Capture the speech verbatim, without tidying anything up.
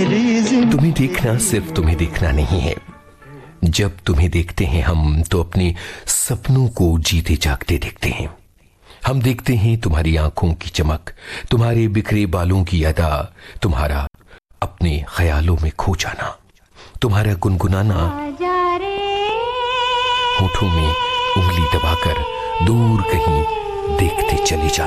तुम्हें देखना सिर्फ तुम्हें देखना नहीं है, जब तुम्हें देखते हैं हम तो अपने सपनों को जीते जागते देखते हैं। हम देखते हैं तुम्हारी आंखों की चमक, तुम्हारे बिखरे बालों की अदा, तुम्हारा अपने ख्यालों में खो जाना, तुम्हारा गुनगुनाना, होठों में उंगली दबाकर दूर कहीं देखते चले जाना।